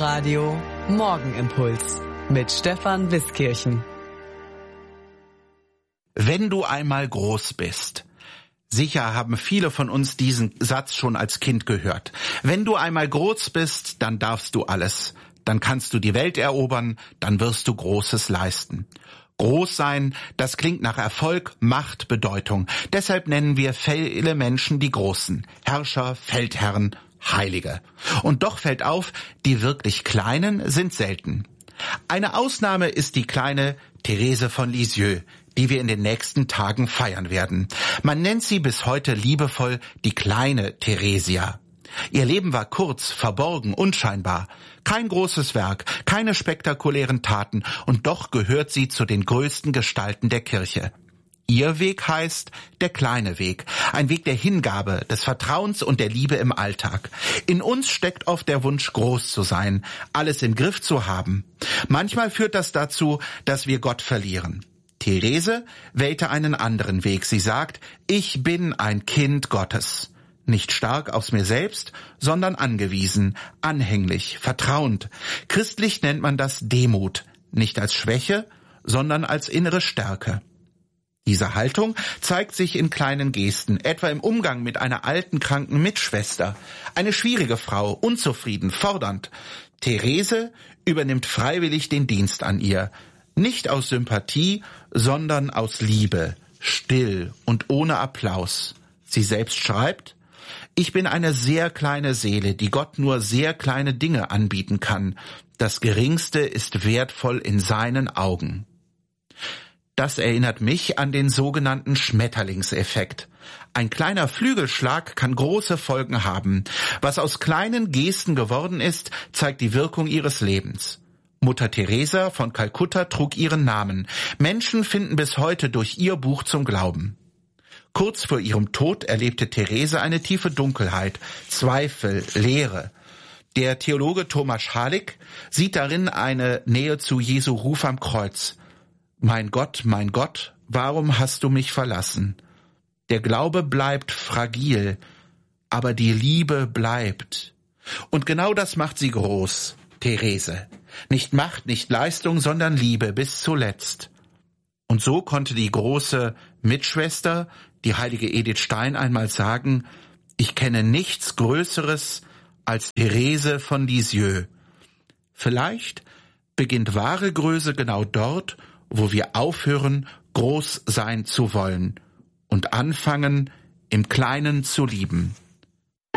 Inforadio Morgenimpuls mit Stefan Wiskirchen. Wenn du einmal groß bist. Sicher haben viele von uns diesen Satz schon als Kind gehört. Wenn du einmal groß bist, dann darfst du alles. Dann kannst du die Welt erobern, dann wirst du Großes leisten. Groß sein, das klingt nach Erfolg, Macht, Bedeutung. Deshalb nennen wir viele Menschen die Großen. Herrscher, Feldherren, Heilige. Und doch fällt auf, die wirklich Kleinen sind selten. Eine Ausnahme ist die kleine Therese von Lisieux, die wir in den nächsten Tagen feiern werden. Man nennt sie bis heute liebevoll die kleine Theresia. Ihr Leben war kurz, verborgen, unscheinbar. Kein großes Werk, keine spektakulären Taten, und doch gehört sie zu den größten Gestalten der Kirche. Ihr Weg heißt der kleine Weg, ein Weg der Hingabe, des Vertrauens und der Liebe im Alltag. In uns steckt oft der Wunsch, groß zu sein, alles im Griff zu haben. Manchmal führt das dazu, dass wir Gott verlieren. Therese wählte einen anderen Weg. Sie sagt, ich bin ein Kind Gottes. Nicht stark aus mir selbst, sondern angewiesen, anhänglich, vertrauend. Christlich nennt man das Demut, nicht als Schwäche, sondern als innere Stärke. Diese Haltung zeigt sich in kleinen Gesten, etwa im Umgang mit einer alten, kranken Mitschwester. Eine schwierige Frau, unzufrieden, fordernd. Therese übernimmt freiwillig den Dienst an ihr. Nicht aus Sympathie, sondern aus Liebe, still und ohne Applaus. Sie selbst schreibt, ich bin eine sehr kleine Seele, die Gott nur sehr kleine Dinge anbieten kann. Das Geringste ist wertvoll in seinen Augen. Das erinnert mich an den sogenannten Schmetterlingseffekt. Ein kleiner Flügelschlag kann große Folgen haben. Was aus kleinen Gesten geworden ist, zeigt die Wirkung ihres Lebens. Mutter Teresa von Kalkutta trug ihren Namen. Menschen finden bis heute durch ihr Buch zum Glauben. Kurz vor ihrem Tod erlebte Therese eine tiefe Dunkelheit, Zweifel, Leere. Der Theologe Thomas Halik sieht darin eine Nähe zu Jesu Ruf am Kreuz. Mein Gott, warum hast du mich verlassen? Der Glaube bleibt fragil, aber die Liebe bleibt. Und genau das macht sie groß, Therese. Nicht Macht, nicht Leistung, sondern Liebe bis zuletzt. Und so konnte die große Mitschwester, die heilige Edith Stein, einmal sagen, ich kenne nichts Größeres als Therese von Lisieux. Vielleicht beginnt wahre Größe genau dort, wo wir aufhören, groß sein zu wollen und anfangen, im Kleinen zu lieben.